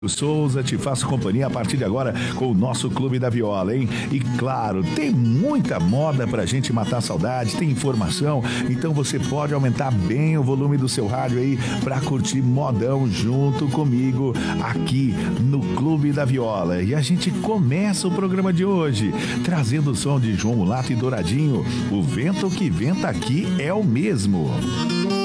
Souza, te faço companhia a partir de agora com o nosso Clube da Viola, hein? E claro, tem muita moda pra gente matar a saudade, tem informação, então você pode aumentar bem o volume do seu rádio aí pra curtir modão junto comigo aqui no Clube da Viola. E a gente começa o programa de hoje trazendo o som de João Mulato e Douradinho. O vento que venta aqui é o mesmo.